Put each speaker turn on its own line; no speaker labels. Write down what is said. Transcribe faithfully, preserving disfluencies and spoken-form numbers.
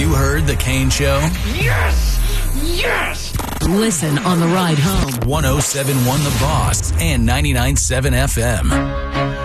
You heard The Kane Show?
Yes! Yes!
Listen on the ride home.
one oh seven point one The Boss and ninety-nine point seven F M.